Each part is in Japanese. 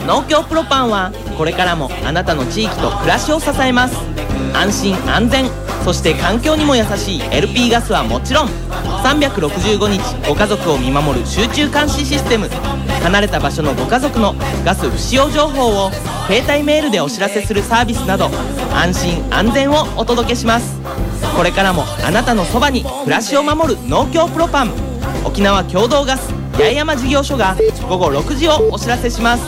農協プロパンはこれからもあなたの地域と暮らしを支えます。安心安全、そして環境にも優しい LP ガスはもちろん、365日ご家族を見守る集中監視システム。離れた場所のご家族のガス不使用情報を携帯メールでお知らせするサービスなど、安心安全をお届けします。これからもあなたのそばに暮らしを守る農協プロパン。沖縄共同ガス八重山事業所が午後6時をお知らせします。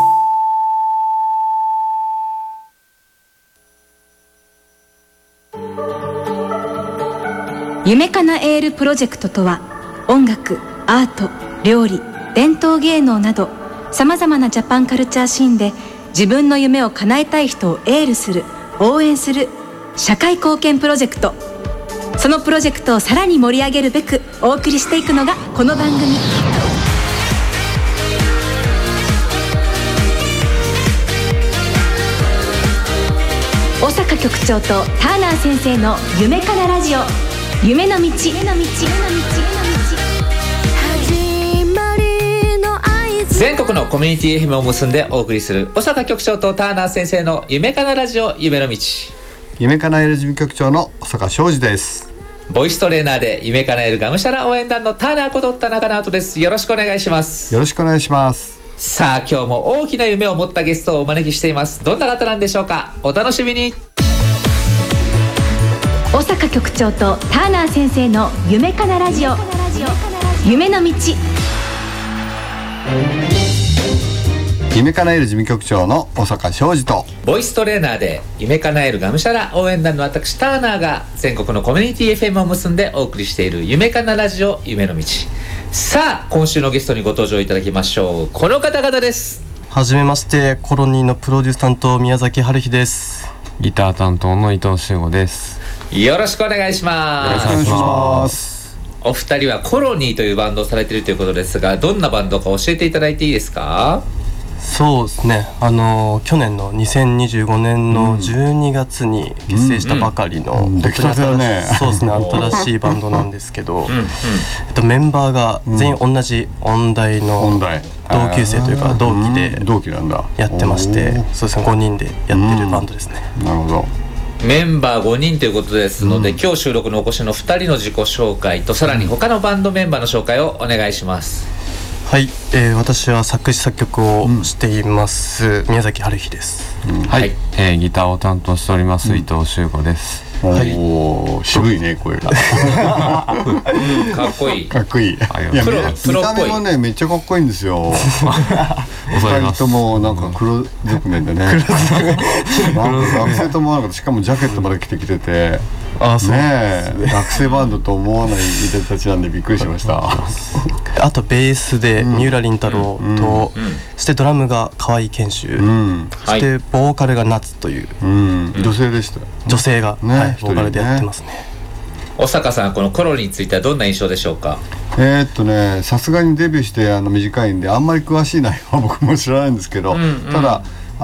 夢かなエールプロジェクトとは、音楽、アート、料理、伝統芸能などさまざまなジャパンカルチャーシーンで自分の夢を叶えたい人をエールする、応援する社会貢献プロジェクト。そのプロジェクトをさらに盛り上げるべくお送りしていくのがこの番組。小坂局長とターナー先生の夢かなラジオ、夢の道。 全国のコミュニティ FM を結んでお送りする小坂局長とターナー先生の夢かなラジオ、夢の道。 夢かなエル事務局長の小坂昌司です。 ボイストレーナーで夢かなえるがむしゃら応援団のターナーこと田中直人です。よろしくお願いします。 よろしくお願いします。 さあ、今日も大きな夢を持ったゲストをお招きしています。どんな方なんでしょうか。お楽しみに。 小坂局長とターナー先生の夢かなラジオ、夢の道。 夢かなえる事務局長の小坂昌司と、 ボイストレーナーで夢かなえるがむしゃら応援団の私ターナーが全国のコミュニティ FM を結んでお送りしている夢かなラジオ、夢の道。さあ、今週のゲストにご登場いただきましょう。この方々です。 はじめまして、コロニーのプロデュース担当宮崎春日です。 ギター担当の伊藤修吾です。 よろしくお願いします。 よろしくお願いします。 お二人はコロニーというバンドをされているということですが、どんなバンドか教えていただいていいですか。 そうですね、去年の2025年の12月に結成したばかりの、 できたてだね。 そうですね、新しいバンドなんですけど、メンバーが全員同じ音大の同級生というか同期でやってまして、そうですね、5人でやってるバンドですね。 なるほど。 メンバー5人ということですので、今日収録のお越しの2人の自己紹介と、さらに他のバンドメンバーの紹介をお願いします。 はい、私は作詞作曲をしています、宮崎春日です。 はい、ギターを担当しております、伊藤修吾です。 はい、渋いね、声が。 かっこいい。 かっこいい。いや、見た目もね、めっちゃかっこいいんですよ。2人ともなんか黒ずくめでね。学生と思わなかった。しかもジャケットまで着てきてて。ね、学生バンドと思わないいでたちなんでびっくりしました。 あとベースで三浦凛太郎と、そしてドラムが河合健秀、そしてボーカルが夏という、 女性でした。 女性が、ボーカルでやってますね。 小坂さん、このコロニーについてはどんな印象でしょうか。 さすがにデビューして短いんであんまり詳しい内容は僕も知らないんですけど、ただ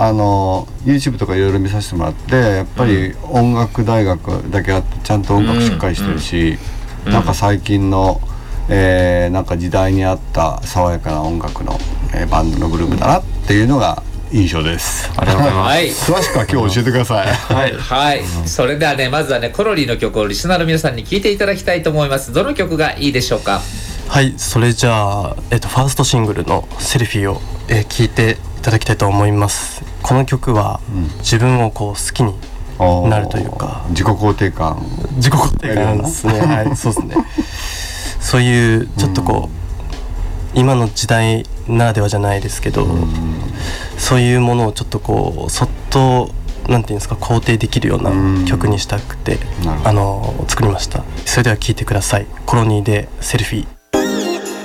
YouTube とかいろいろ見させてもらって、やっぱり音楽大学だけあってちゃんと音楽しっかりしてるし、なんか最近の、なんか時代に合った爽やかな音楽の、バンドのグループだなっていうのが印象です。 ありがとうございます。 詳しくは今日教えてください。 はい、それではね、まずはね、コロリーの曲をリスナーの皆さんに聴いていただきたいと思います。どの曲がいいでしょうか。 はい、それじゃあ、ファーストシングルのセルフィーを聴いていただきたいと思います。この曲は、自分をこう好きになるというか、 自己肯定感なんですね。はい、そうですね。そういうちょっとこう、今の時代ならではじゃないですけど、そういうものをちょっとこうそっとなんていうんですか、肯定できるような曲にしたくて作りました。それでは聴いてください。コロニーでセルフィー。